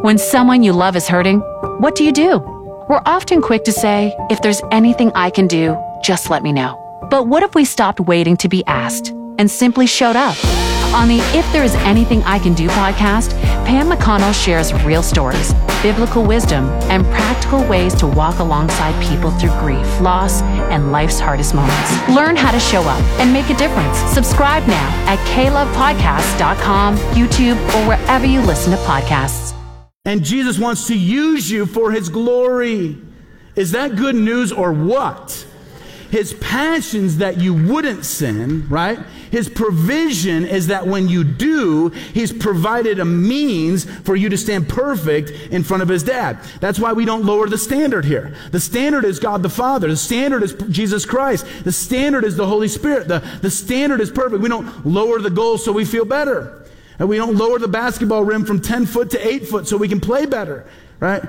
When someone you love is hurting, what do? We're often quick to say, if there's anything I can do, just let me know. But what if we stopped waiting to be asked and simply showed up? On the If There Is Anything I Can Do podcast, Pam McConnell shares real stories, biblical wisdom, and practical ways to walk alongside people through grief, loss, and life's hardest moments. Learn how to show up and make a difference. Subscribe now at klovepodcast.com, YouTube, or wherever you listen to podcasts. And Jesus wants to use you for his glory. Is that good news or what? His passions that you wouldn't sin, right? His provision is that when you do, he's provided a means for you to stand perfect in front of his dad. That's why we don't lower the standard here. The standard is God the Father. The standard is Jesus Christ. The standard is the Holy Spirit. The standard is perfect. We don't lower the goal so we feel better. And we don't lower the basketball rim from 10 foot to 8 foot so we can play better, right?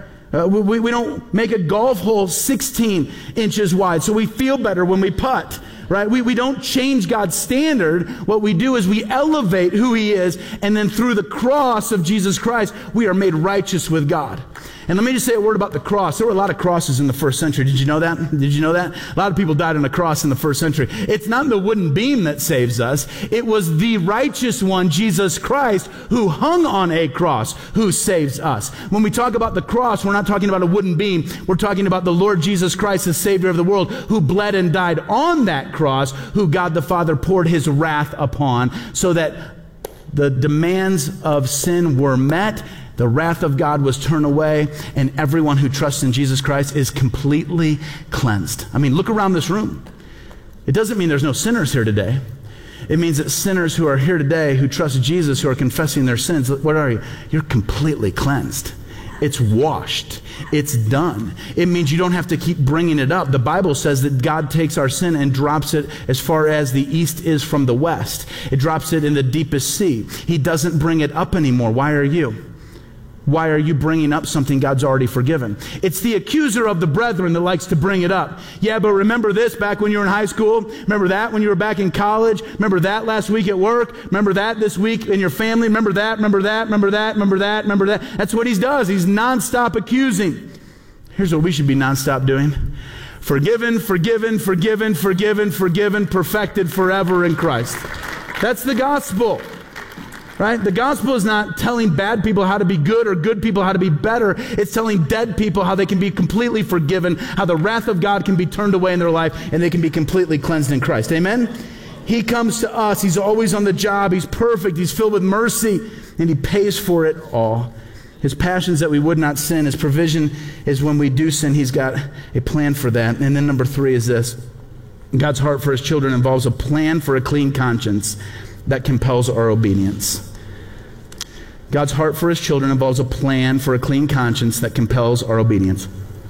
We don't make a golf hole 16 inches wide so we feel better when we putt, right? We don't change God's standard. What we do is we elevate who he is, and then through the cross of Jesus Christ, we are made righteous with God. And let me just say a word about the cross. There were a lot of crosses in the first century. Did you know that? Did you know that? A lot of people died on a cross in the first century. It's not the wooden beam that saves us. It was the righteous one, Jesus Christ, who hung on a cross, who saves us. When we talk about the cross, we're not talking about a wooden beam. We're talking about the Lord Jesus Christ, the Savior of the world, who bled and died on that cross, who God the Father poured his wrath upon, so that the demands of sin were met. The wrath of God was turned away, and everyone who trusts in Jesus Christ is completely cleansed. I mean, look around this room. It doesn't mean there's no sinners here today. It means that sinners who are here today, who trust Jesus, who are confessing their sins, what are you? You're completely cleansed. It's washed. It's done. It means you don't have to keep bringing it up. The Bible says that God takes our sin and drops it as far as the east is from the west. It drops it in the deepest sea. He doesn't bring it up anymore. Why are you? Why are you bringing up something God's already forgiven? It's the accuser of the brethren that likes to bring it up. Yeah, but remember this back when you were in high school? Remember that when you were back in college? Remember that last week at work? Remember that this week in your family? Remember that, remember that, remember that, remember that, remember that? That's what he does. He's nonstop accusing. Here's what we should be nonstop doing. Forgiven, forgiven, forgiven, forgiven, forgiven, perfected forever in Christ. That's the gospel. Right? The gospel is not telling bad people how to be good or good people how to be better. It's telling dead people how they can be completely forgiven, how the wrath of God can be turned away in their life, and they can be completely cleansed in Christ. Amen? He comes to us. He's always on the job. He's perfect. He's filled with mercy, and he pays for it all. His passions that we would not sin. His provision is when we do sin, he's got a plan for that. And then number 3 is this. God's heart for his children involves a plan for a clean conscience that compels our obedience. God's heart for his children involves a plan for a clean conscience that compels our obedience.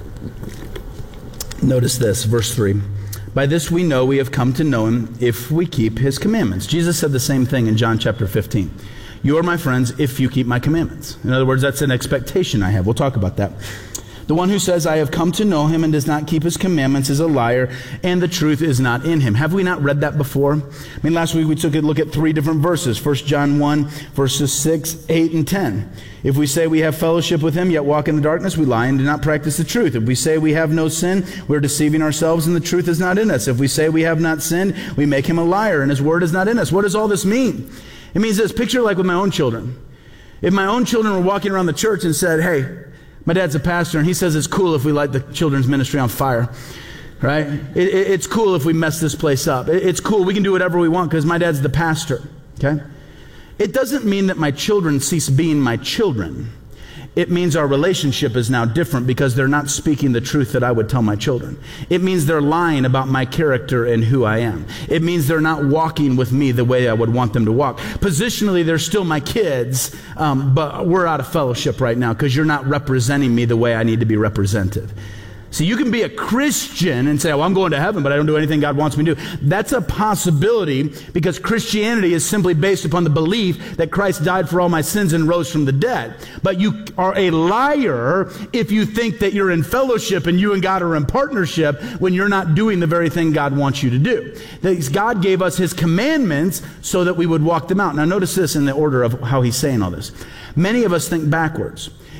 Notice this, verse 3. By this we know we have come to know him if we keep his commandments. Jesus said the same thing in John chapter 15. You are my friends if you keep my commandments. In other words, that's an expectation I have. We'll talk about that. The one who says, I have come to know him and does not keep his commandments is a liar, and the truth is not in him. Have we not read that before? I mean, last week we took a look at 3 different verses. 1 John 1, verses 6, 8, and 10. If we say we have fellowship with him, yet walk in the darkness, we lie and do not practice the truth. If we say we have no sin, we're deceiving ourselves, and the truth is not in us. If we say we have not sinned, we make him a liar, and his word is not in us. What does all this mean? It means this. Picture like with my own children. If my own children were walking around the church and said, hey, my dad's a pastor, and he says it's cool if we light the children's ministry on fire, right? It's cool if we mess this place up. It's cool. We can do whatever we want because my dad's the pastor, okay? It doesn't mean that my children cease being my children. It means our relationship is now different because they're not speaking the truth that I would tell my children. It means they're lying about my character and who I am. It means they're not walking with me the way I would want them to walk. Positionally, they're still my kids, but we're out of fellowship right now because you're not representing me the way I need to be represented. So you can be a Christian and say, well, I'm going to heaven, but I don't do anything God wants me to do. That's a possibility because Christianity is simply based upon the belief that Christ died for all my sins and rose from the dead. But you are a liar if you think that you're in fellowship and you and God are in partnership when you're not doing the very thing God wants you to do. God gave us his commandments so that we would walk them out. Now notice this in the order of how he's saying all this. Many of us think backwards.